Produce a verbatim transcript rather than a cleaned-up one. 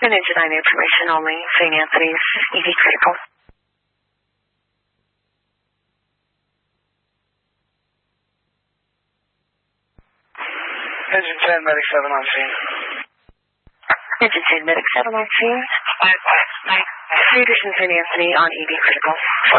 And engine nine information only. Saint Anthony's, E V critical. Engine ten, medic seven on scene. Engine ten, medic seven on scene. Peterson, Saint Anthony on E V critical.